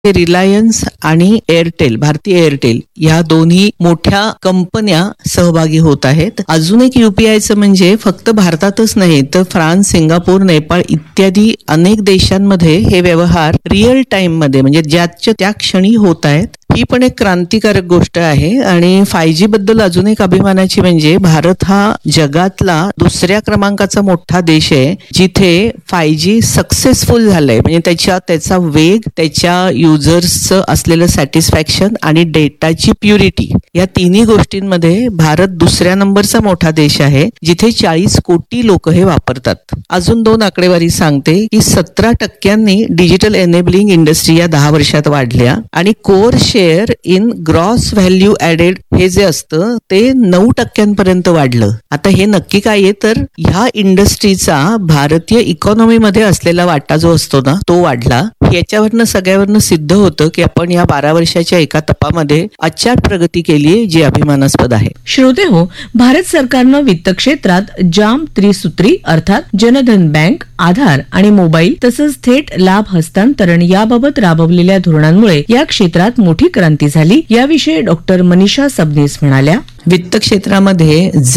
Reliance आणि Airtel, भारतीय Airtel या दोन्ही मोठ्या कंपन्या सहभागी होत आहेत. अजून एक युपीआयचं म्हणजे फक्त भारतातच नाही तर फ्रान्स, सिंगापूर, नेपाळ इत्यादी अनेक देशांमध्ये हे व्यवहार रिअल टाइम मध्ये म्हणजे ज्याच्या त्या क्षणी होत आहेत. ही पण एक क्रांतिकारक गोष्ट आहे. आणि 5G बद्दल अजून एक अभिमानाची म्हणजे भारत हा जगातला दुसऱ्या क्रमांकाचा मोठा देश आहे जिथे 5G सक्सेसफुल झालंय. म्हणजे त्याचा वेग, त्याच्या युजर्सचं असलेलं सॅटिस्फॅक्शन आणि डेटाची प्युरिटी या तिन्ही गोष्टींमध्ये भारत दुसऱ्या नंबरचा मोठा देश आहे जिथे 40 कोटी लोक हे वापरतात. अजून 2 आकडेवारी सांगते की 17% डिजिटल एनेबलिंग इंडस्ट्री या 10 वर्षात वाढल्या आणि core share in gross value added हे जे असतं ते 9% वाढलं. आता हे नक्की काय आहे तर ह्या इंडस्ट्रीचा भारतीय इकॉनॉमीमध्ये असलेला वाटा जो असतो ना तो वाढला. याच्यावरनं सगळ्यावरनं सिद्ध होतं की आपण या 12 वर्षाच्या एका तपामध्ये अचाट प्रगती केली जी अभिमानास्पद आहे. श्रोते हो, भारत सरकारनं वित्त क्षेत्रात जाम त्रिसूत्री अर्थात जनधन बँक, आधार आणि मोबाईल तसंच थेट लाभ हस्तांतरण याबाबत राबवलेल्या धोरणांमुळे या क्षेत्रात मोठी क्रांती झाली. याविषयी डॉक्टर मनीषा सबनीस म्हणाल्या. वित्त क्षेत्रामध्ये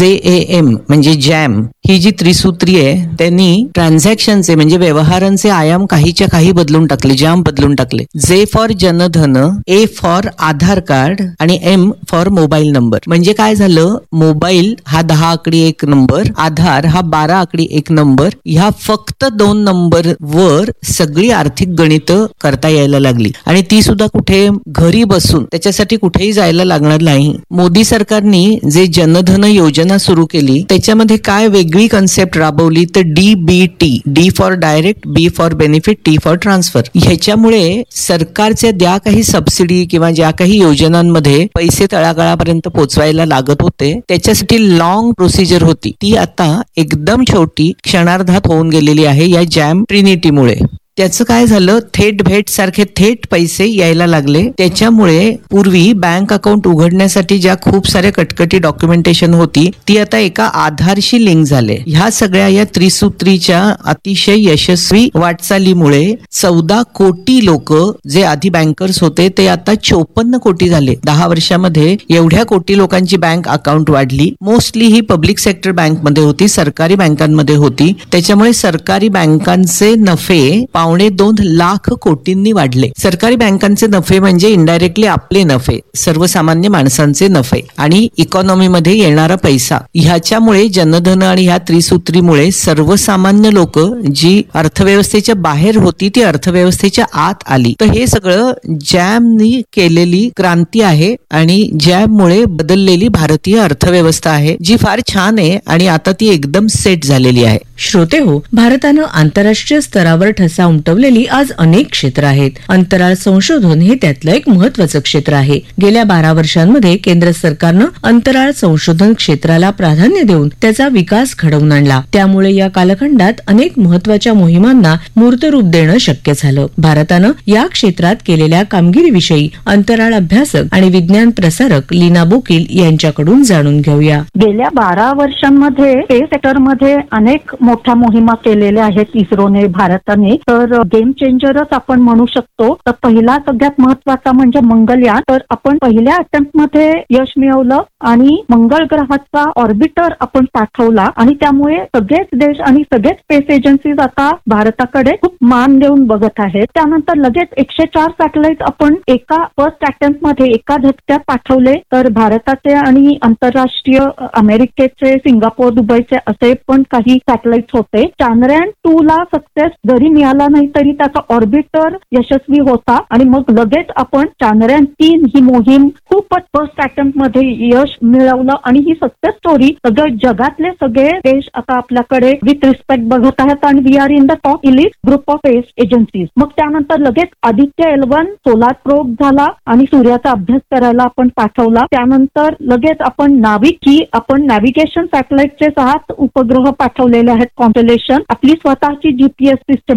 JAM म्हणजे जॅम ही जी त्रिसूत्री आहे त्यांनी ट्रान्झॅक्शनचे म्हणजे व्यवहारांचे आयाम काहीच्या काही बदलून टाकले, जाम बदलून टाकले. J for Jan Dhan, A for Aadhaar card आणि M फॉर मोबाईल नंबर. म्हणजे काय झालं, मोबाईल हा 10 आकडी एक नंबर, आधार हा 12 आकडी एक नंबर, ह्या फक्त 2 नंबर वर सगळी आर्थिक गणितं करता यायला लागली. आणि ती सुद्धा कुठे, घरी बसून, त्याच्यासाठी कुठेही जायला लागणार नाही. मोदी सरकारने जे जनधन योजना सुरू केली त्याच्यामध्ये काय वेगळी कन्सेप्ट राबवली तर DBT, D for direct, B for benefit, T for transfer. ह्याच्यामुळे सरकारच्या ज्या काही सबसिडी किंवा ज्या काही योजनांमध्ये पैसे तळागाळापर्यंत पोहोचवायला लागत होते त्याच्यासाठी लॉंग प्रोसिजर होती ती आता एकदम छोटी क्षणार्धात होऊन गेलेली आहे या जॅम ट्रिनिटीमुळे. त्याचं काय झालं, थेट भेट सारखे थेट पैसे यायला लागले. त्याच्यामुळे पूर्वी बँक अकाउंट उघडण्यासाठी ज्या खूप साऱ्या कटकटी डॉक्युमेंटेशन होती ती आता एका आधारशी लिंक झाले. ह्या सगळ्या या त्रिसूत्रीच्या अतिशय यशस्वी वाटचालीमुळे 14 कोटी लोक जे आधी बँकर्स होते ते आता 54 कोटी झाले. 10 वर्षामध्ये एवढ्या कोटी लोकांची बँक अकाउंट वाढली. मोस्टली ही पब्लिक सेक्टर बँकमध्ये होती, सरकारी बँकांमध्ये होती. त्याच्यामुळे सरकारी बँकांचे नफे 2.25 लाख कोटींनी वाढले. सरकारी बँकांचे नफे म्हणजे इनडायरेक्टली आपले नफे, सर्वसामान्य माणसांचे नफे आणि इकॉनॉमीमध्ये येणारा पैसा. ह्याच्यामुळे जनधन आणि ह्या त्रिसूत्रीमुळे सर्वसामान्य लोक जी अर्थव्यवस्थेच्या बाहेर होती ती अर्थव्यवस्थेच्या आत आली. तर हे सगळं जॅमनी केलेली क्रांती आहे आणि जॅममुळे बदललेली भारतीय अर्थव्यवस्था आहे जी फार छान आहे आणि आता ती एकदम सेट झालेली आहे. श्रोते हो, भारतानं आंतरराष्ट्रीय स्तरावर ठसा उमटवलेली आज अनेक क्षेत्र आहेत. अंतराळ संशोधन हे त्यातलं एक महत्वाचं क्षेत्र आहे. गेल्या 12 वर्षांमध्ये केंद्र सरकारनं अंतराळ संशोधन क्षेत्राला प्राधान्य देऊन त्याचा विकास घडवून आणला. त्यामुळे या कालखंडात अनेक महत्वाच्या मोहिमांना मूर्तरूप देणं शक्य झालं. भारतानं या क्षेत्रात केलेल्या कामगिरीविषयी अंतराळ अभ्यासक आणि विज्ञान प्रसारक लीना बोकील यांच्याकडून जाणून घेऊया. गेल्या 12 वर्षांमध्ये स्पेस सेक्टरमध्ये अनेक मोठ्या मोहिमा केलेल्या आहेत इस्रोने, भारताने. तर गेम चेंजरच आपण म्हणू शकतो. तर पहिला सगळ्यात महत्वाचा म्हणजे मंगलयान. तर आपण पहिल्या अटेम्प्ट मध्ये यश मिळवलं आणि मंगळ ग्रहाचा ऑर्बिटर आपण पाठवला आणि त्यामुळे सगळेच देश आणि सगळेच स्पेस एजन्सीज आता भारताकडे खूप मान देऊन बघत आहेत. त्यानंतर लगेच 104 सॅटेलाइट आपण एका फर्स्ट अटेम्प्ट मध्ये एका झटक्यात पाठवले. तर भारताचे आणि आंतरराष्ट्रीय अमेरिकेचे, सिंगापूर, दुबईचे असे पण काही सॅटेलाइट होते. चांद्रयान 2 ला सक्सेस जरी मिळाला नाही तरी त्याचा ऑर्बिटर यशस्वी होता आणि मग लगेच आपण चांद्रयान 3 ही मोहीम खूपच फर्स्ट अटेम्प्ट मध्ये यश मिळवलं आणि ही सक्सेस स्टोरी सगळे जगातले सगळे देश आता आपल्याकडे विथ रिस्पेक्ट बघत आहेत आणि we are in the top elite group of space agencies. मग त्यानंतर लगेच आदित्य L1 सोलार प्रोब झाला आणि सूर्याचा अभ्यास करायला आपण पाठवला. त्यानंतर लगेच आपण नाविक ही आपण नॅव्हिगेशन सॅटेलाइटचे 7 उपग्रह पाठवलेले आहेत. कॉन्स्टलेशन आपली स्वतःची GPS सिस्टम म्हणू शकतो.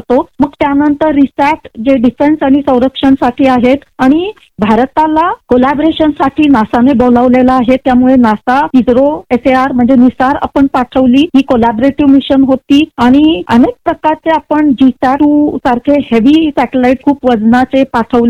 शकतो. मग त्यानंतर रिसॅट जे डिफेन्स आणि संरक्षणसाठी आहेत आणि भारताला कोलॅबरेशनसाठी नासाने बोलावलेलं आहे. त्यामुळे नासा इस्रो SAR म्हणजे निसार आपण पाठवली. ही कोलॅबरेटिव्ह मिशन होती आणि अनेक प्रकारचे आपण GSAT-2 सारखे हेवी सॅटेलाइट खूप वजनाचे पाठवले